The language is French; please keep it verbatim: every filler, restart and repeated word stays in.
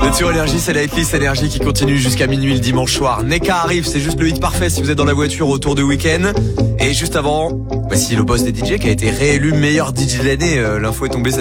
Vous êtes sur Énergie, c'est la hitlist Énergie qui continue jusqu'à minuit le dimanche soir. Neka arrive, c'est juste le hit parfait si vous êtes dans la voiture autour du week-end. Et juste avant, voici le boss des D J qui a été réélu meilleur D J de l'année. Euh, L'info est tombée cette